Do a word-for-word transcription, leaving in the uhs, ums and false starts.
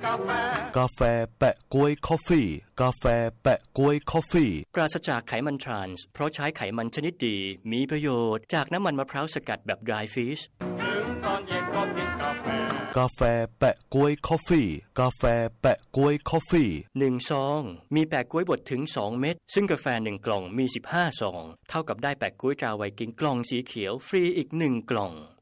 กาแฟแปะก๊วยคอฟฟี่กาแฟแปะก๊วยคอฟฟี่ปราศจากไขมันทรานส์เพราะใช้ไขมันชนิดดีมีประโยชน์จากน้ำมันมะพร้าวสกัดแบบ dry fish ถึงตอนเย็นก็กินกาแฟกาแฟแปะก๊วยคอฟฟี่กาแฟแปะก๊วยคอฟฟี่หนึ่งซองมีแปะก๊วยบดถึงสองเม็ดซึ่งกาแฟหนึ่งกล่องมีสิบห้าซองเท่ากับได้แปะก๊วยตราไวกิ้งกล่องสีเขียวฟรีอีกหนึ่งกล่อง